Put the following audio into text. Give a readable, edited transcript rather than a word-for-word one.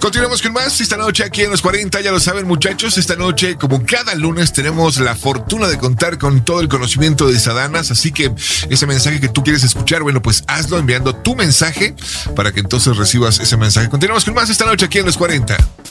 Continuamos con más esta noche aquí en los 40, ya lo saben muchachos, esta noche como cada lunes tenemos la fortuna de contar con todo el conocimiento de Sadanas, así que ese mensaje que tú quieres escuchar, bueno pues hazlo enviando tu mensaje para que entonces recibas ese mensaje. Continuamos con más esta noche aquí en los 40.